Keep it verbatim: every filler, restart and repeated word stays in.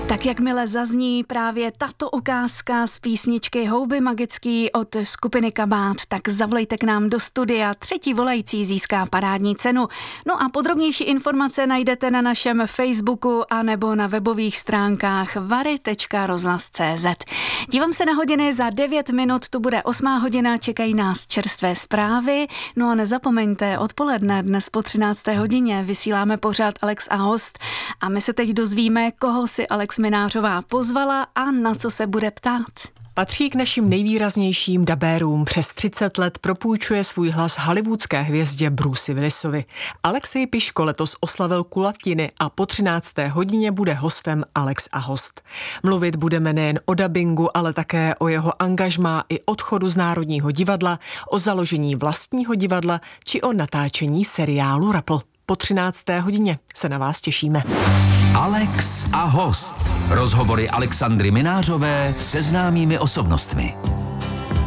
Tak jakmile zazní právě tato ukázka z písničky Houby magický od skupiny Kabát, tak zavolejte k nám do studia. Třetí volající získá parádní cenu. No a podrobnější informace najdete na našem Facebooku a nebo na webových stránkách vary tečka rozhlas tečka cé zet. Dívám se na hodiny, za devět minut tu bude osmá hodina, čekají nás čerstvé zprávy. No a nezapomeňte, odpoledne dnes po třinácté hodině vysíláme pořad Alex a host a my se teď dozvíme, koho si Alex Minářová pozvala a na co se bude ptát. Patří k našim nejvýraznějším dabérům. Přes třicet let propůjčuje svůj hlas hollywoodské hvězdě Bruce Willisovi. Alexej Piško letos oslavil kulatiny a po třinácté hodině bude hostem Alex a host. Mluvit budeme nejen o dabingu, ale také o jeho angažmá i odchodu z Národního divadla, o založení vlastního divadla či o natáčení seriálu Rapl. Po třinácté hodině se na vás těšíme. Alex a host. Rozhovory Alexandry Minářové se známými osobnostmi.